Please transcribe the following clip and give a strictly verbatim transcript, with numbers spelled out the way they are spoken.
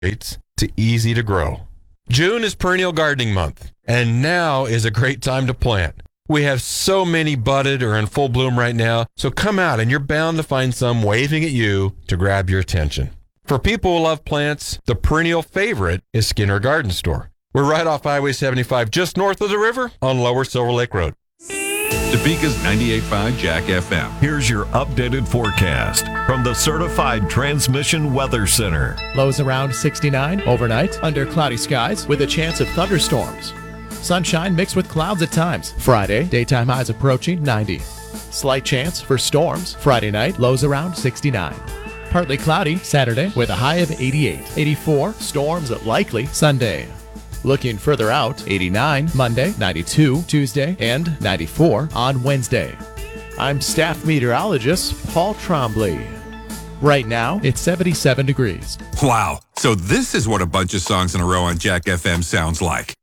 to easy to grow. June is perennial gardening month, and now is a great time to plant. We have so many budded or in full bloom right now, so come out and you're bound to find some waving at you to grab your attention. For people who love plants, the perennial favorite is Skinner Garden Store. We're right off Highway seventy-five, just north of the river on Lower Silver Lake Road. Topeka's ninety-eight point five Jack F M. Here's your updated forecast from the Certified Transmission Weather Center. Lows around sixty-nine overnight under cloudy skies with a chance of thunderstorms. Sunshine mixed with clouds at times. Friday, daytime highs approaching ninety. Slight chance for storms. Friday night, lows around sixty-nine. Partly cloudy Saturday with a high of eighty-eight. eighty-four, storms likely Sunday. Looking further out, eighty-nine Monday, ninety-two Tuesday, and ninety-four on Wednesday. I'm staff meteorologist Paul Trombley. Right now, it's seventy-seven degrees. Wow. So this is what a bunch of songs in a row on Jack F M sounds like.